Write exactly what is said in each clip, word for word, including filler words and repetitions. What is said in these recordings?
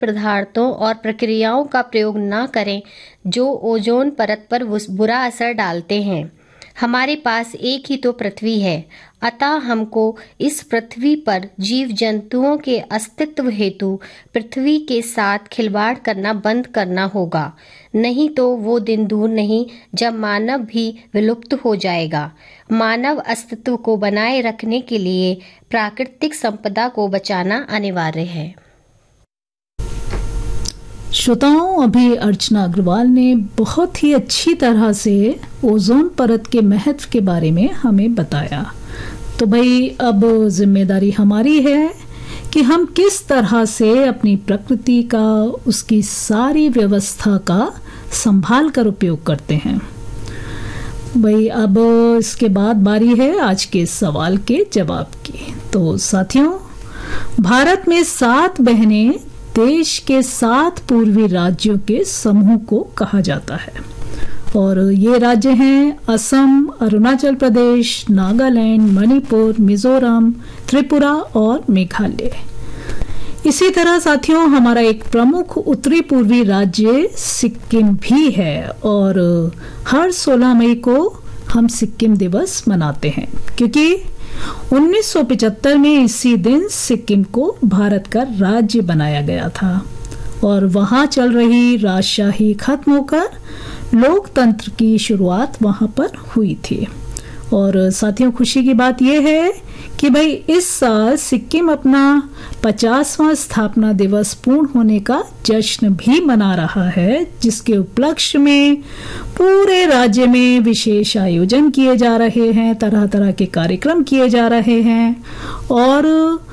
पदार्थों और प्रक्रियाओं का प्रयोग न करें जो ओजोन परत पर बुरा असर डालते हैं। हमारे पास एक ही तो पृथ्वी है, अतः हमको इस पृथ्वी पर जीव जंतुओं के अस्तित्व हेतु पृथ्वी के साथ खिलवाड़ करना बंद करना होगा, नहीं तो वो दिन दूर नहीं जब मानव भी विलुप्त हो जाएगा। मानव अस्तित्व को बनाए रखने के लिए प्राकृतिक संपदा को बचाना अनिवार्य है। श्रोताओं, अभी अर्चना अग्रवाल ने बहुत ही अच्छी तरह से ओजोन परत के महत्व के बारे में हमें बताया। तो भाई अब जिम्मेदारी हमारी है कि हम किस तरह से अपनी प्रकृति का, उसकी सारी व्यवस्था का संभाल कर उपयोग करते हैं। भाई अब इसके बाद बारी है आज के सवाल के जवाब की। तो साथियों, भारत में सात बहनें देश के सात पूर्वी राज्यों के समूह को कहा जाता है और ये राज्य हैं असम, अरुणाचल प्रदेश, नागालैंड, मणिपुर, मिजोरम, त्रिपुरा और मेघालय। इसी तरह साथियों, हमारा एक प्रमुख उत्तरी पूर्वी राज्य सिक्किम भी है और हर सोलह मई को हम सिक्किम दिवस मनाते हैं क्योंकि उन्नीस सौ पचहत्तर में इसी दिन सिक्किम को भारत का राज्य बनाया गया था और वहां चल रही राजशाही खत्म होकर लोकतंत्र की शुरुआत वहां पर हुई थी। और साथियों, खुशी की बात यह है कि भाई इस साल सिक्किम अपना पचासवां स्थापना दिवस पूर्ण होने का जश्न भी मना रहा है, जिसके उपलक्ष्य में पूरे राज्य में विशेष आयोजन किए जा रहे हैं, तरह तरह के कार्यक्रम किए जा रहे हैं और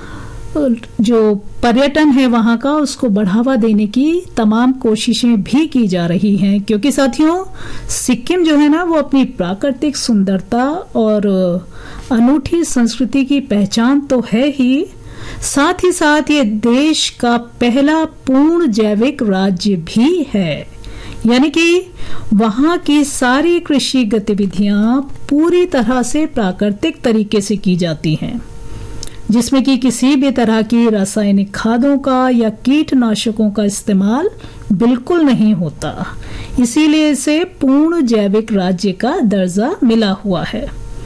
जो पर्यटन है वहाँ का उसको बढ़ावा देने की तमाम कोशिशें भी की जा रही हैं क्योंकि साथियों, सिक्किम जो है ना वो अपनी प्राकृतिक सुंदरता और अनूठी संस्कृति की पहचान तो है ही, साथ ही साथ ये देश का पहला पूर्ण जैविक राज्य भी है। यानी कि वहाँ की सारी कृषि गतिविधियां पूरी तरह से प्राकृतिक तरीके से की जाती हैं, जिसमें कि किसी भी तरह की रासायनिक खादों का या कीटनाशकों का इस्तेमाल बिल्कुल नहीं होता। इसीलिए इसे पूर्ण जैविक राज्य का दर्जा मिला हुआ है।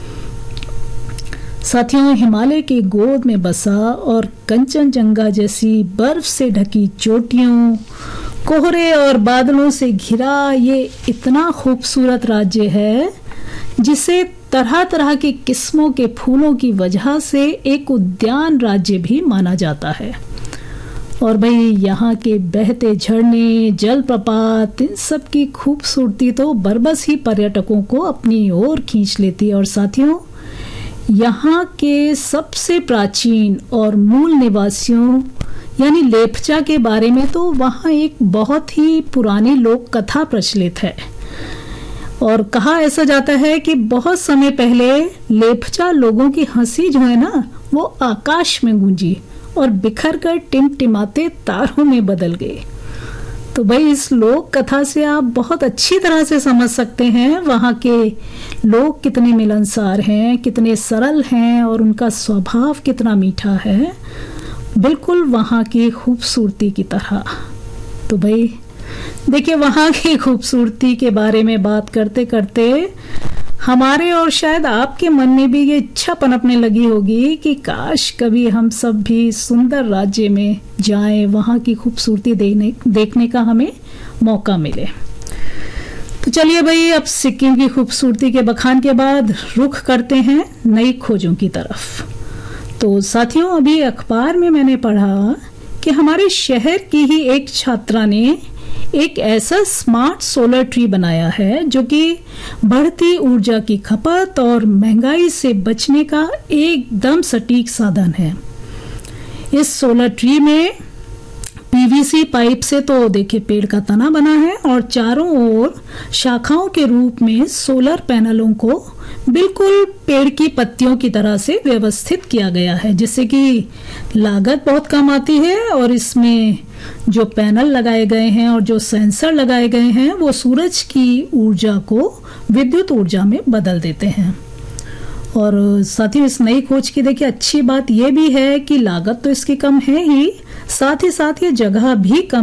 साथियों, हिमालय की गोद में बसा और कंचनजंगा जैसी बर्फ से ढकी चोटियों, कोहरे और बादलों से घिरा ये इतना खूबसूरत राज्य है जिसे तरह तरह की किस्मों के फूलों की वजह से एक उद्यान राज्य भी माना जाता है। और भाई यहाँ के बहते झरने, जलप्रपात, इन सब की खूबसूरती तो बरबस ही पर्यटकों को अपनी ओर खींच लेती है। और साथियों, यहाँ के सबसे प्राचीन और मूल निवासियों यानी लेपचा के बारे में तो वहाँ एक बहुत ही पुरानी लोक कथा प्रचलित है और कहा ऐसा जाता है कि बहुत समय पहले लेपचा लोगों की हंसी जो है ना वो आकाश में गूंजी और बिखर कर टिमटिमाते तारों में बदल गए। तो भाई इस लोक कथा से आप बहुत अच्छी तरह से समझ सकते हैं वहाँ के लोग कितने मिलनसार हैं, कितने सरल हैं और उनका स्वभाव कितना मीठा है, बिल्कुल वहाँ की खूबसूरती की तरह। तो भाई देखिए, वहाँ की खूबसूरती के बारे में बात करते करते हमारे और शायद आपके मन में भी ये इच्छा पनपने लगी होगी कि काश कभी हम सब भी सुंदर राज्य में जाएं, वहाँ की खूबसूरती देखने देखने का हमें मौका मिले। तो चलिए भाई, अब सिक्किम की खूबसूरती के बखान के बाद रुख करते हैं नई खोजों की तरफ। तो साथियों, अभी अखबार में मैंने पढ़ा कि हमारे शहर की ही एक छात्रा ने एक ऐसा स्मार्ट सोलर ट्री बनाया है जो कि बढ़ती ऊर्जा की खपत और महंगाई से बचने का एकदम सटीक साधन है। इस सोलर ट्री में पीवीसी पाइप से तो देखिए पेड़ का तना बना है और चारों ओर शाखाओं के रूप में सोलर पैनलों को बिल्कुल पेड़ की पत्तियों की तरह से व्यवस्थित किया गया है, जिससे कि लागत बहुत कम आती है और इसमें जो पैनल लगाए गए हैं और जो सेंसर लगाए गए हैं वो सूरज की ऊर्जा को विद्युत ऊर्जा में बदल देते हैं। और साथ ही इस नई खोज की देखिए अच्छी बात यह भी है कि लागत तो इसकी कम है ही, साथ ही साथ ये जगह भी कम